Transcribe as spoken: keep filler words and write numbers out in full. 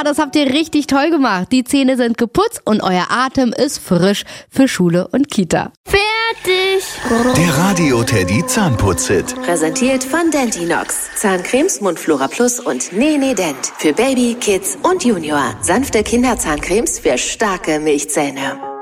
das habt ihr richtig toll gemacht. Die Zähne sind geputzt und euer Atem ist frisch für Schule und Kita. Fertig! Der Radio Teddy Zahnputz-Hit. Präsentiert von Dentinox. Zahncremes, Mundflora Plus und Nene Dent. Für Baby, Kids und Junior. Sanfte Kinderzahncremes für starke Milchzähne.